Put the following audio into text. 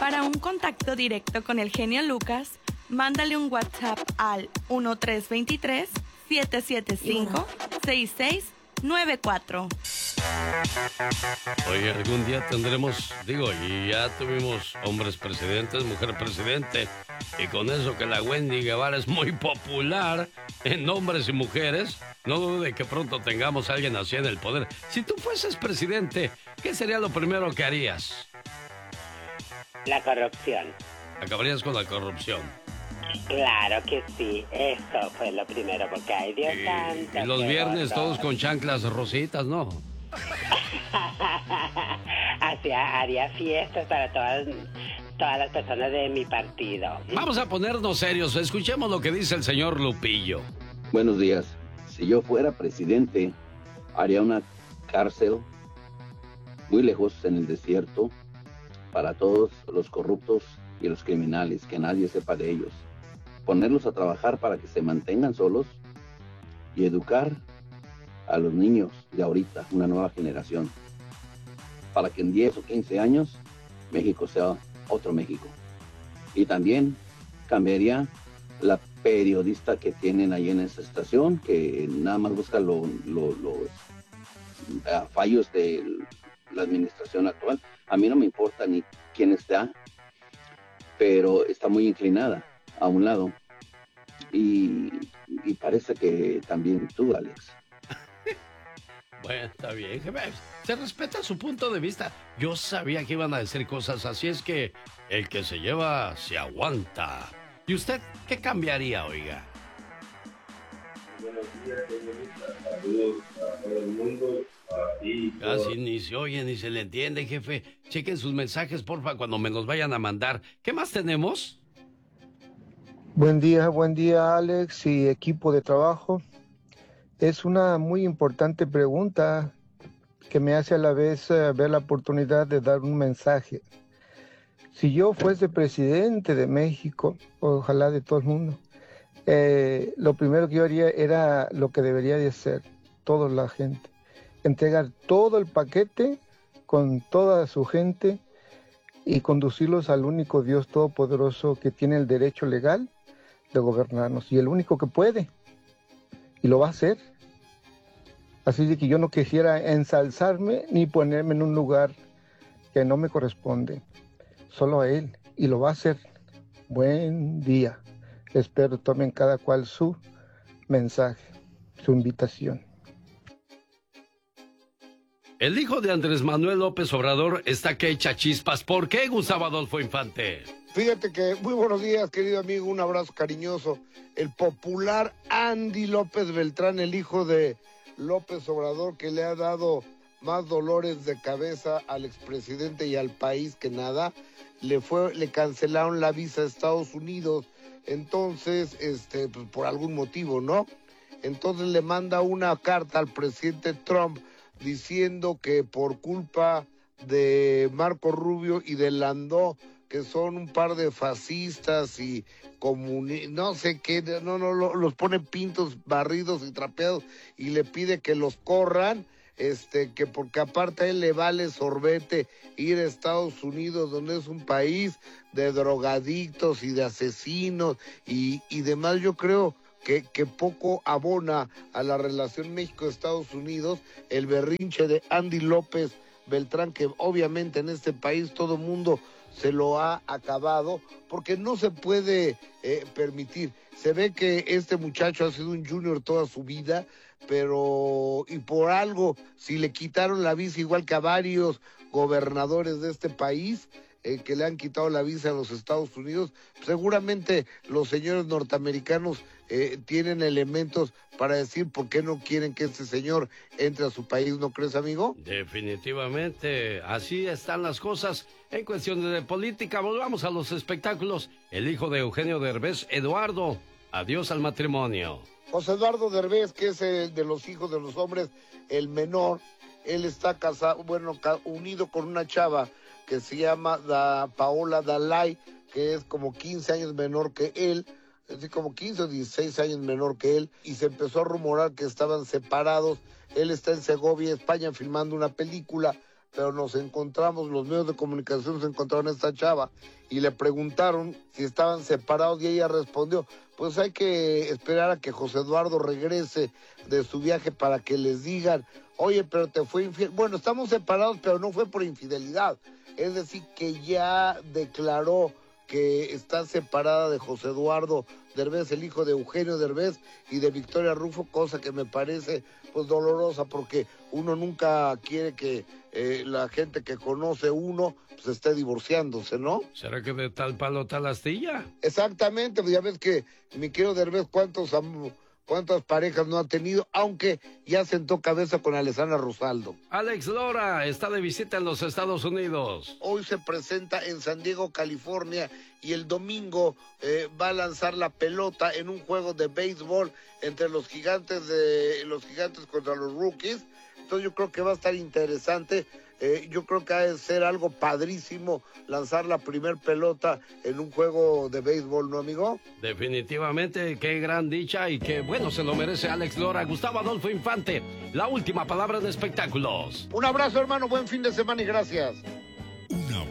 Para un contacto directo con el genio Lucas, mándale un WhatsApp al 1323-775-6694. Oye, algún día tendremos, y ya tuvimos hombres presidentes, mujer presidente, y con eso que la Wendy Guevara es muy popular en hombres y mujeres, no dudo de que pronto tengamos a alguien así en el poder. Si tú fueses presidente, ¿qué sería lo primero que harías? La corrupción. ¿Acabarías con la corrupción? Claro que sí, eso fue lo primero, porque hay Dios santo. Y los viernes todos con chanclas rositas, ¿no? Haría fiestas para todas las personas de mi partido. Vamos a ponernos serios, escuchemos lo que dice el señor Lupillo. Buenos días. Si yo fuera presidente, haría una cárcel muy lejos en el desierto para todos los corruptos y los criminales, que nadie sepa de ellos. Ponerlos a trabajar para que se mantengan solos y educar a los niños de ahorita, una nueva generación, para que en 10 o 15 años México sea otro México. Y también cambiaría la periodista que tienen ahí en esa estación, que nada más busca los fallos de la administración actual. A mí no me importa ni quién está, pero está muy inclinada a un lado. Y parece que también tú, Alex. Bueno, está bien, jefe. Se respeta su punto de vista. Yo sabía que iban a decir cosas así, es que el que se lleva se aguanta. ¿Y usted qué cambiaría, oiga? Buenos días, señorita. Saludos a todo el mundo. Casi ni se oye ni se le entiende, jefe. Chequen sus mensajes, porfa, cuando me los vayan a mandar. ¿Qué más tenemos? Buen día, Alex y equipo de trabajo. Es una muy importante pregunta que me hace a la vez ver la oportunidad de dar un mensaje. Si yo fuese presidente de México, ojalá de todo el mundo, lo primero que yo haría era lo que debería de hacer toda la gente. Entregar todo el paquete con toda su gente y conducirlos al único Dios todopoderoso que tiene el derecho legal de gobernarnos y el único que puede, y lo va a hacer. Así de que yo no quisiera ensalzarme ni ponerme en un lugar que no me corresponde, solo a Él, y lo va a hacer. Buen día. Espero tomen cada cual su mensaje, su invitación. El hijo de Andrés Manuel López Obrador está que echa chispas. ¿Por qué, Gustavo Adolfo Infante? Fíjate que, muy buenos días, querido amigo, un abrazo cariñoso. El popular Andy López Beltrán, el hijo de López Obrador, que le ha dado más dolores de cabeza al expresidente y al país que nada, le cancelaron la visa a Estados Unidos, entonces, pues por algún motivo, ¿no? Entonces le manda una carta al presidente Trump diciendo que por culpa de Marco Rubio y de Landó, que son un par de fascistas y no sé qué, los pone pintos, barridos y trapeados, y le pide que los corran, que porque aparte a él le vale sorbete ir a Estados Unidos, donde es un país de drogadictos y de asesinos y demás. Yo creo que poco abona a la relación México-Estados Unidos el berrinche de Andy López Beltrán, que obviamente en este país todo mundo se lo ha acabado, porque no se puede permitir. Se ve que este muchacho ha sido un junior toda su vida, pero y por algo, si le quitaron la visa igual que a varios gobernadores de este país, que le han quitado la visa a los Estados Unidos, seguramente los señores norteamericanos tienen elementos para decir por qué no quieren que este señor entre a su país, ¿no crees, amigo? Definitivamente, así están las cosas. En cuestiones de política, volvamos a los espectáculos. El hijo de Eugenio Derbez, Eduardo, adiós al matrimonio. José Eduardo Derbez, que es el de los hijos de los hombres, el menor, él está casado, unido con una chava que se llama Paola Dalai, que es como 15 años menor que él, es decir, como 15 o 16 años menor que él, y se empezó a rumorar que estaban separados. Él está en Segovia, España, filmando una película. pero nos encontramos, los medios de comunicación se encontraron a esta chava y le preguntaron si estaban separados y ella respondió, pues hay que esperar a que José Eduardo regrese de su viaje para que les digan, oye, pero te fue infiel. Bueno, estamos separados, pero no fue por infidelidad. Es decir, que ya declaró que está separada de José Eduardo Derbez, el hijo de Eugenio Derbez y de Victoria Rufo, cosa que me parece pues dolorosa, porque uno nunca quiere que la gente que conoce uno pues esté divorciándose, ¿no? ¿Será que de tal palo tal astilla? Exactamente, pues ya ves que mi querido Derbez cuántas parejas no ha tenido, aunque ya sentó cabeza con Alessandra Rosaldo. Alex Lora está de visita en los Estados Unidos. Hoy se presenta en San Diego, California, y el domingo va a lanzar la pelota en un juego de béisbol entre los gigantes contra los Rockies. Entonces yo creo que va a estar interesante. Yo creo que ha de ser algo padrísimo lanzar la primer pelota en un juego de béisbol, ¿no, amigo? Definitivamente, qué gran dicha y qué bueno se lo merece Alex Lora. Gustavo Adolfo Infante, la última palabra de espectáculos. Un abrazo, hermano, buen fin de semana y gracias. Una